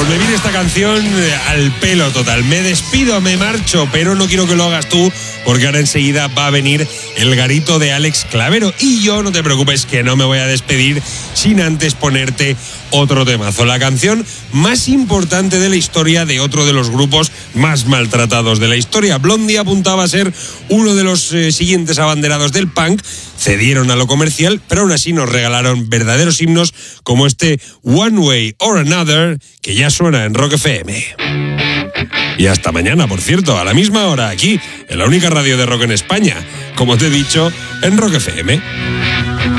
Pues me viene esta canción al pelo total. Me despido, me marcho, pero no quiero que lo hagas tú, porque ahora enseguida va a venir el garito de Alex Clavero. Y yo, no te preocupes, que no me voy a despedir sin antes ponerte otro temazo. La canción más importante de la historia de otro de los grupos más maltratados de la historia. Blondie apuntaba a ser uno de los siguientes abanderados del punk. Cedieron a lo comercial, pero aún así nos regalaron verdaderos himnos como este One Way or Another, que ya suena en Rock FM. Y hasta mañana, por cierto, a la misma hora, aquí, en la única radio de rock en España, como te he dicho, en Rock FM.